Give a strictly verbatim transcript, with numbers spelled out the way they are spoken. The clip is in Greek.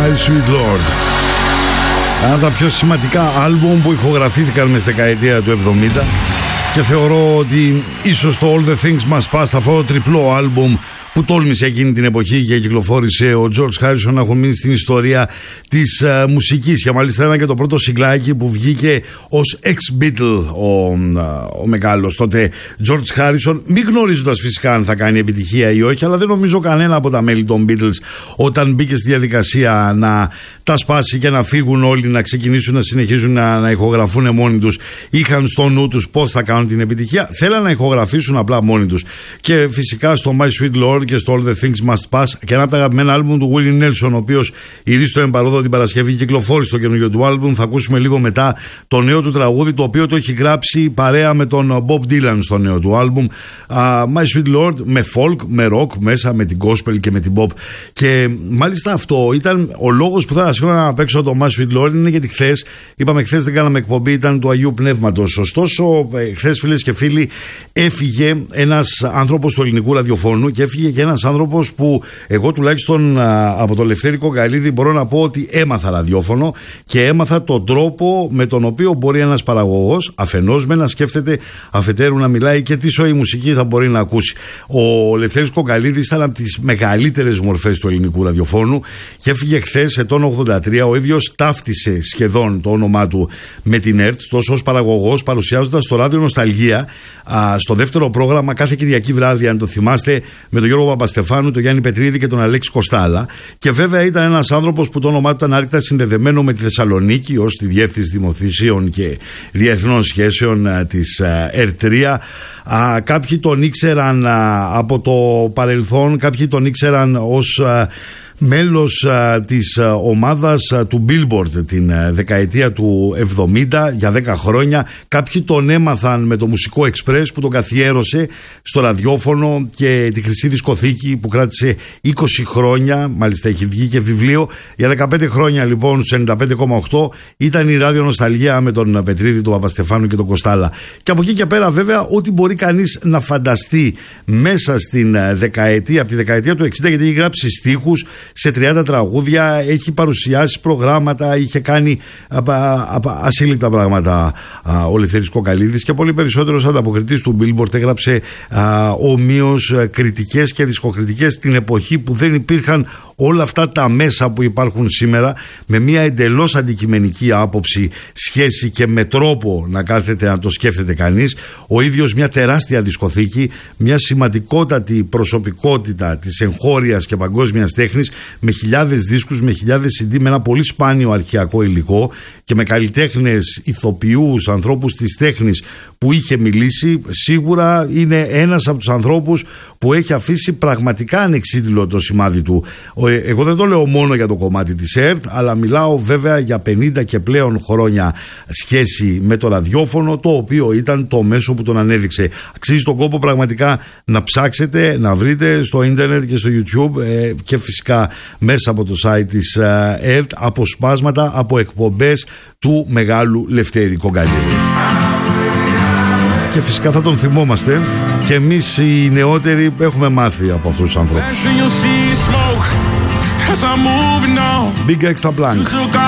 My Sweet Lord. Ένα από τα πιο σημαντικά άλμπουμ που ηχογραφήθηκαν μες στη δεκαετία του εβδομήντα και θεωρώ ότι ίσως το All the Things Must Pass, αυτό το τριπλό άλμπουμ που τόλμησε εκείνη την εποχή και κυκλοφόρησε ο George Harrison, να έχουν μείνει στην ιστορία της uh, μουσικής. Και μάλιστα ήταν και το πρώτο σιγκλάκι που βγήκε ως ex-Beatle ο, uh, ο μεγάλος τότε George Harrison, μη γνωρίζοντας φυσικά αν θα κάνει επιτυχία ή όχι, αλλά δεν νομίζω κανένα από τα μέλη των Beatles όταν μπήκε στη διαδικασία να τα σπάσει και να φύγουν όλοι, να ξεκινήσουν να συνεχίζουν να, να ηχογραφούν μόνοι τους, είχαν στο νου τους πώς θα κάνουν την επιτυχία. Θέλαν να ηχογραφήσουν απλά μόνοι τους. Και φυσικά στο My Sweet Lord και στο All the Things Must Pass, και ένα από τα αγαπημένα άλμπουμ του Willie Nelson, ο οποίος ηρίστο εμπαρόδο την Παρασκευή κυκλοφόρησε το καινούργιο του άλμπουμ. Θα ακούσουμε λίγο μετά το νέο του τραγούδι, το οποίο το έχει γράψει παρέα με τον Bob Dylan στο νέο του άλμπουμ. uh, My Sweet Lord, με folk, με rock μέσα, με την gospel και με την pop. Και μάλιστα αυτό ήταν ο λόγος που θα σίγουρα να παίξω το My Sweet Lord, είναι γιατί χθες, είπαμε χθες δεν κάναμε εκπομπή, ήταν του Αγίου Πνεύματος. Ωστόσο, χθες, φίλες και φίλοι, έφυγε ένας άνθρωπος του ελληνικού ραδιοφώνου και έφυγε και ένας άνθρωπος που εγώ τουλάχιστον α, από το Λευτέρη Κογκαλίδη μπορώ να πω ότι έμαθα ραδιόφωνο και έμαθα τον τρόπο με τον οποίο μπορεί ένας παραγωγός αφενός με να σκέφτεται, αφετέρου να μιλάει και τι σοή μουσική θα μπορεί να ακούσει. Ο Λευτέρης Κογκαλίδης ήταν από τις μεγαλύτερες μορφές του ελληνικού ραδιοφώνου και έφυγε χθες ετών ογδόντα τρία. Ο ίδιος ταύτισε σχεδόν το όνομά του με την ΕΡΤ, τόσο ως παραγωγός, παρουσιάζοντας το ράδιο Νοσταλγία α, στο δεύτερο πρόγραμμα κάθε Κυριακή βράδυ, αν το θυμάστε, με τον Γιώργο Παπαστεφάνου, τον Γιάννη Πετρίδη και τον Αλέξη Κοστάλα. Και βέβαια ήταν ένας άνθρωπος που το όνομά του ήταν άρρηκτα συνδεδεμένο με τη Θεσσαλονίκη ως τη Διεύθυνση Δημοθυσίων και Διεθνών Σχέσεων της ΕΡΤ τρία. Α, κάποιοι τον ήξεραν α, από το παρελθόν, κάποιοι τον ήξεραν ως α, μέλος α, της α, ομάδας α, του Billboard την α, δεκαετία του εβδομήντα για δέκα χρόνια. Κάποιοι τον έμαθαν με το Μουσικό Express που τον καθιέρωσε στο ραδιόφωνο και τη Χρυσή Δισκοθήκη που κράτησε είκοσι χρόνια, μάλιστα έχει βγει και βιβλίο. Για δεκαπέντε χρόνια λοιπόν, στους ενενήντα πέντε κόμμα οκτώ ήταν η Ράδιο Νοσταλγία με τον Πετρίδη, τον Παπαστεφάνου και τον Κοστάλα. Και από εκεί και πέρα βέβαια ό,τι μπορεί κανείς να φανταστεί μέσα στην δεκαετία, από τη δεκαετία του εξήντα, γιατί έχει γράψει στίχους σε τριάντα τραγούδια, έχει παρουσιάσει προγράμματα, είχε κάνει απα, απα, ασύλληπτα πράγματα α, ο Λευτέρης Κογκαλίδης και πολύ περισσότερος ανταποκριτής του Billboard. Έγραψε ομοίως κριτικές και δισκοκριτικές την εποχή που δεν υπήρχαν όλα αυτά τα μέσα που υπάρχουν σήμερα, με μια εντελώς αντικειμενική άποψη, σχέση και με τρόπο να κάθεται να το σκέφτεται κανείς. Ο ίδιος μια τεράστια δισκοθήκη, μια σημαντικότατη προσωπικότητα της εγχώριας και παγκόσμιας τέχνης, με χιλιάδες δίσκους, με χιλιάδες σι ντι, με ένα πολύ σπάνιο αρχαιακό υλικό και με καλλιτέχνες, ηθοποιούς, ανθρώπους της τέχνης που είχε μιλήσει. Σίγουρα είναι ένας από τους ανθρώπους που έχει αφήσει πραγματικά ανεξίτηλο το σημάδι του. Εγώ δεν το λέω μόνο για το κομμάτι της ΕΡΤ, αλλά μιλάω βέβαια για πενήντα και πλέον χρόνια σχέση με το ραδιόφωνο, το οποίο ήταν το μέσο που τον ανέδειξε. Αξίζει τον κόπο πραγματικά να ψάξετε, να βρείτε στο ίντερνετ και στο YouTube ε, και φυσικά μέσα από το site της ε, ΕΡΤ αποσπάσματα από εκπομπές του μεγάλου Λευτέρη Κογκαλίδη. Και φυσικά θα τον θυμόμαστε και εμείς οι νεότεροι έχουμε μάθει από αυτούς τους ανθρώπους. Big Extra Blank.